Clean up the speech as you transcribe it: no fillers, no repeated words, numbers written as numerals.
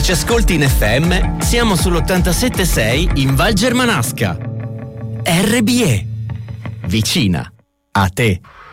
ci ascolti in FM, siamo sull'87.6 in Val Germanasca. RBE. Vicina a te.